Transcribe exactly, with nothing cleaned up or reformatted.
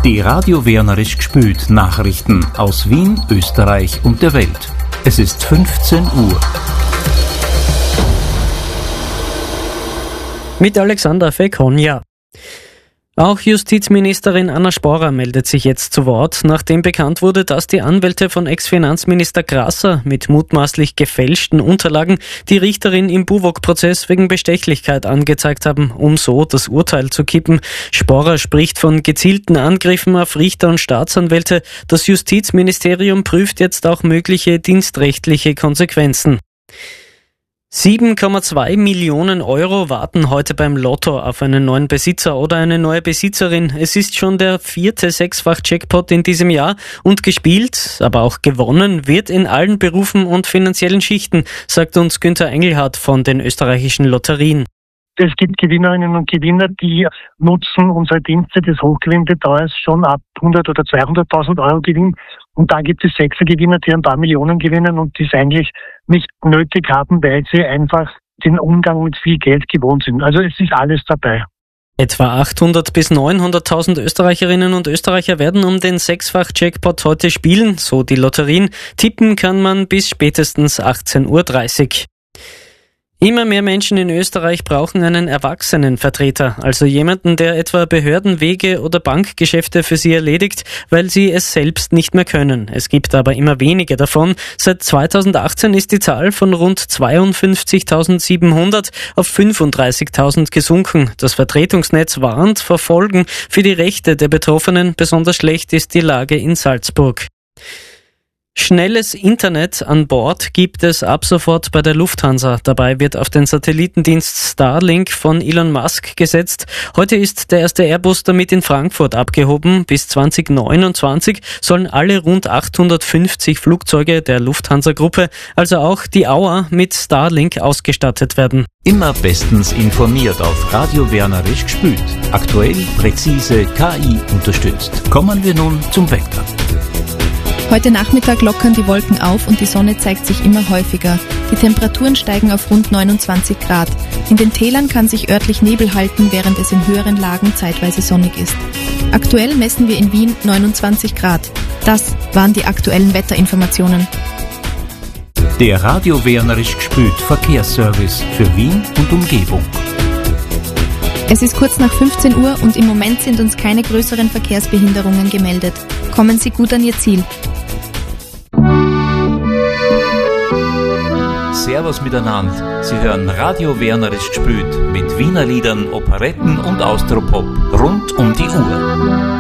Die Radio Wernerisch gspült Nachrichten aus Wien, Österreich und der Welt. Es ist fünfzehn Uhr. Mit Alexander Fekonja. Auch Justizministerin Anna Sporer meldet sich jetzt zu Wort, nachdem bekannt wurde, dass die Anwälte von Ex-Finanzminister Grasser mit mutmaßlich gefälschten Unterlagen die Richterin im Buwok-Prozess wegen Bestechlichkeit angezeigt haben, um so das Urteil zu kippen. Sporer spricht von gezielten Angriffen auf Richter und Staatsanwälte. Das Justizministerium prüft jetzt auch mögliche dienstrechtliche Konsequenzen. sieben Komma zwei Millionen Euro warten heute beim Lotto auf einen neuen Besitzer oder eine neue Besitzerin. Es ist schon der vierte Sechsfach-Jackpot in diesem Jahr und gespielt, aber auch gewonnen wird in allen Berufen und finanziellen Schichten, sagt uns Günther Engelhardt von den österreichischen Lotterien. Es gibt Gewinnerinnen und Gewinner, die nutzen unsere Dienste des Hochgewinnbetreuers schon ab hundert oder zweihunderttausend Euro Gewinn. Und dann gibt es Sechser-Gewinner, die ein paar Millionen gewinnen und die es eigentlich nicht nötig haben, weil sie einfach den Umgang mit viel Geld gewohnt sind. Also es ist alles dabei. Etwa achthundert bis neunhunderttausend Österreicherinnen und Österreicher werden um den Sechsfach-Jackpot heute spielen, so die Lotterien. Tippen kann man bis spätestens achtzehn Uhr dreißig. Immer mehr Menschen in Österreich brauchen einen Erwachsenenvertreter, also jemanden, der etwa Behördenwege oder Bankgeschäfte für sie erledigt, weil sie es selbst nicht mehr können. Es gibt aber immer weniger davon. Seit zweitausendachtzehn ist die Zahl von rund zweiundfünfzigtausendsiebenhundert auf fünfunddreißigtausend gesunken. Das Vertretungsnetz warnt vor Folgen für die Rechte der Betroffenen. Besonders schlecht ist die Lage in Salzburg. Schnelles Internet an Bord gibt es ab sofort bei der Lufthansa. Dabei wird auf den Satellitendienst Starlink von Elon Musk gesetzt. Heute ist der erste Airbus damit in Frankfurt abgehoben. Bis zwanzig neunundzwanzig sollen alle rund achthundertfünfzig Flugzeuge der Lufthansa-Gruppe, also auch die Auer, mit Starlink ausgestattet werden. Immer bestens informiert auf Radio Wernerisch gspült. Aktuell, präzise, K I unterstützt. Kommen wir nun zum Wetter. Heute Nachmittag lockern die Wolken auf und die Sonne zeigt sich immer häufiger. Die Temperaturen steigen auf rund neunundzwanzig Grad. In den Tälern kann sich örtlich Nebel halten, während es in höheren Lagen zeitweise sonnig ist. Aktuell messen wir in Wien neunundzwanzig Grad. Das waren die aktuellen Wetterinformationen. Der Radio Wernerisch gspült Verkehrsservice für Wien und Umgebung. Es ist kurz nach fünfzehn Uhr und im Moment sind uns keine größeren Verkehrsbehinderungen gemeldet. Kommen Sie gut an Ihr Ziel. Servus miteinander. Sie hören Radio Wernerisch gspült mit Wiener Liedern, Operetten und Austropop rund um die Uhr.